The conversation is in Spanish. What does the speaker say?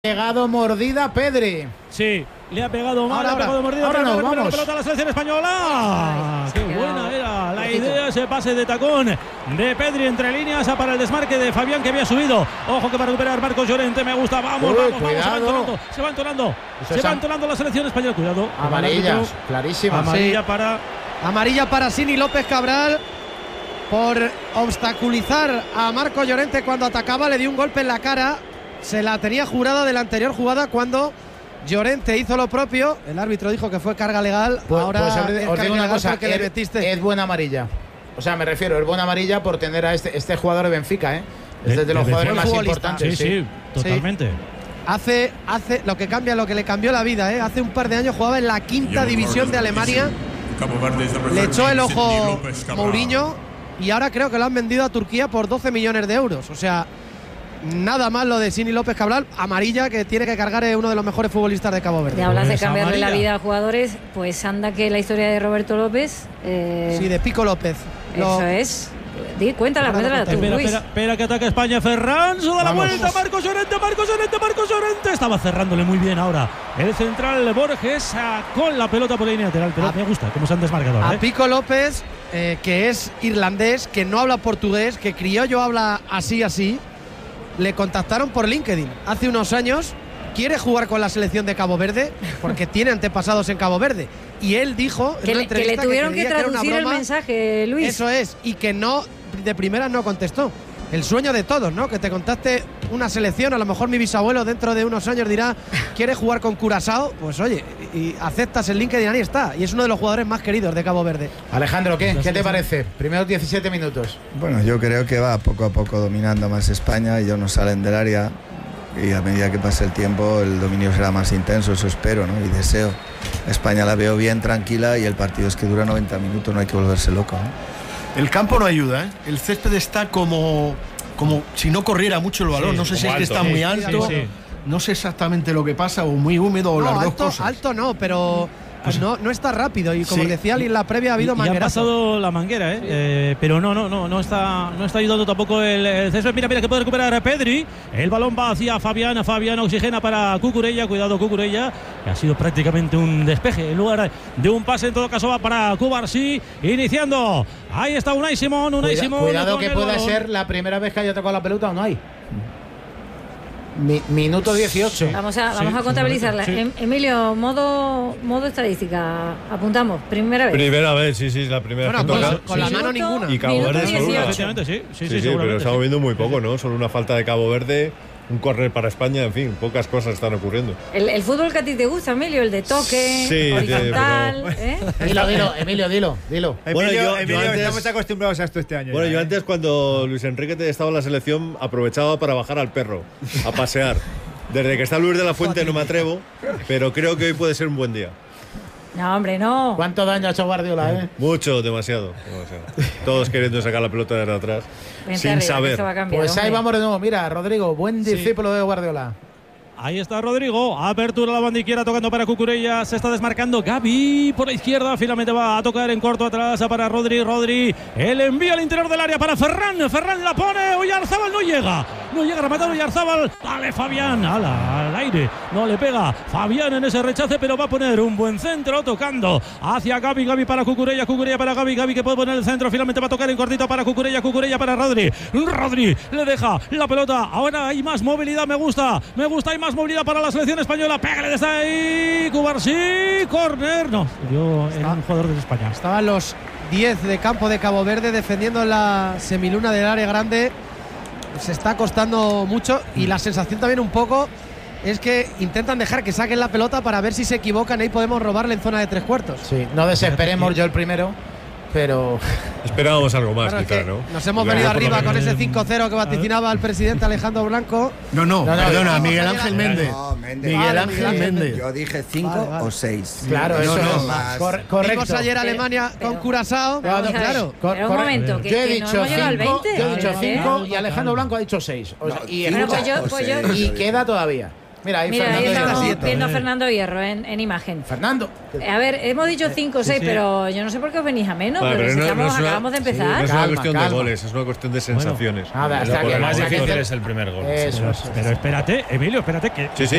Pegado mordida Pedri. Sí, le ha pegado mal, ahora, ha pegado mordida. Ahora no, vamos. La pelota a la selección española. Ay, qué buena era la idea, ese pase de tacón de Pedri entre líneas para el desmarque de Fabián, que había subido. Ojo que va a recuperar Marcos Llorente, me gusta. Vamos, vamos, se va entonando la selección española. Cuidado. Amarillas, clarísimas. Amarilla para Sini López Cabral por obstaculizar a Marcos Llorente cuando atacaba, le dio un golpe en la cara. Se la tenía jurada de la anterior jugada cuando Llorente hizo lo propio. El árbitro dijo que fue carga legal. Ahora os digo una cosa, que le metiste. Es buena amarilla. O sea, me refiero, es buena amarilla por tener a este jugador de Benfica, ¿eh? Es de los jugadores más importantes. Sí, totalmente. Hace lo que cambia, lo que le cambió la vida, ¿eh? Hace un par de años jugaba en la quinta división de Alemania. Le echó el ojo Mourinho y ahora creo que lo han vendido a Turquía por 12 millones de euros. O sea, nada más lo de Sini López Cabral. Amarilla, que tiene que cargar uno de los mejores futbolistas de Cabo Verde. Y hablas de cambiarle la vida a jugadores, pues anda que la historia de Roberto López. Sí, de Pico López. Eso es. Cuéntala tú, Luis. Espera que ataque España. Ferran, se da la vuelta. Marcos Llorente. Estaba cerrándole muy bien ahora el central Borges con la pelota por la línea lateral. Pero me gusta cómo se han desmarcado. A Pico López, que es irlandés, que no habla portugués, que criollo habla así. Le contactaron por LinkedIn hace unos años. Quiere jugar con la selección de Cabo Verde porque tiene antepasados en Cabo Verde. Y él dijo que le tuvieron que traducir el mensaje, Luis. Eso es, y que no, de primeras no contestó. El sueño de todos, ¿no? Que te contacte una selección. A lo mejor mi bisabuelo dentro de unos años dirá, ¿quiere jugar con Curazao? Pues oye, y aceptas el LinkedIn, ahí está. Y es uno de los jugadores más queridos de Cabo Verde. Alejandro, ¿qué te parece? Primeros 17 minutos. Bueno, yo creo que va poco a poco dominando más España. Ellos no salen del área. Y a medida que pase el tiempo el dominio será más intenso, eso espero, ¿no? Y deseo. España la veo bien, tranquila, y el partido es que dura 90 minutos, no hay que volverse loco, ¿no? El campo no ayuda, ¿eh? El césped está como si no corriera mucho el balón, no sé si es que está muy alto, no sé exactamente lo que pasa, o muy húmedo, o las dos cosas. Alto no, pero pues no está rápido, y como decía en la previa ha habido manguera. Ha pasado la manguera, pero no está ayudando tampoco el césped. Mira que puede recuperar a Pedri. El balón va hacia Fabián oxigena para Cucurella. Cuidado Cucurella, que ha sido prácticamente un despeje en lugar de un pase. En todo caso va para Cubarsí, iniciando. Ahí está Unai Simón. Cuidado que pueda ser la primera vez que haya tocado la pelota o no hay. Minuto 18. Vamos a contabilizarla. Sí. Emilio, modo estadística. Apuntamos. Primera vez. Sí, la primera. Bueno, con la mano ninguna. Y Cabo Verde seguramente. Sí, pero estamos viendo muy poco, ¿no? Solo una falta de Cabo Verde, un córner para España, en fin, pocas cosas están ocurriendo. El fútbol que a ti te gusta, Emilio, el de toque, horizontal. Emilio, dilo. Emilio, estamos acostumbrados a esto este año. Bueno, yo antes, cuando Luis Enrique estaba en la selección, aprovechaba para bajar al perro, a pasear. Desde que está Luis de la Fuente no me atrevo, pero creo que hoy puede ser un buen día. No, hombre, no. ¿Cuánto daño ha hecho Guardiola, Mucho, demasiado. Todos queriendo sacar la pelota desde atrás, sin saber. Pues ahí vamos de nuevo. Mira, Rodrigo, buen discípulo de Guardiola. Ahí está Rodrigo, apertura la banda izquierda tocando para Cucurella, se está desmarcando Gavi por la izquierda, finalmente va a tocar en corto atrás para Rodri, el envío al interior del área para Ferran la pone, Oyarzabal no llega a rematar Oyarzabal, dale Fabián, al aire, no le pega Fabián en ese rechace, pero va a poner un buen centro tocando hacia Gavi para Cucurella para Gavi que puede poner el centro, finalmente va a tocar en cortito para Cucurella para Rodri le deja la pelota, ahora hay más movilidad, me gusta, hay más movilidad para la selección española. Pégale desde ahí. Cubarsí. Córner. No, dio en un jugador de España. Estaban los 10 de campo de Cabo Verde defendiendo la semiluna del área grande. Se está costando mucho y la sensación también un poco es que intentan dejar que saquen la pelota para ver si se equivocan y ahí podemos robarle en zona de 3/4. Sí, no desesperemos, yo el primero. Pero esperábamos algo más, quizás, ¿no? Nos hemos venido arriba con ese 5-0 que vaticinaba el presidente Alejandro Blanco. No, perdona, Miguel Ángel Méndez. Miguel Ángel Méndez. Yo dije 5 o 6. Claro, eso es más. Correcto. Vimos ayer Alemania con Curazao. Claro. Pero un momento, yo he dicho 5 y Alejandro Blanco ha dicho 6. Y queda todavía. Mira, ahí estamos viendo a Fernando Hierro en imagen. Fernando. A ver, hemos dicho 5 o 6, pero yo no sé por qué os venís a menos. Bueno, pero acabamos de empezar. No es una cuestión de goles, es una cuestión de sensaciones. Nada, lo más difícil es el primer gol. Eso. Pero espérate, Emilio, espérate que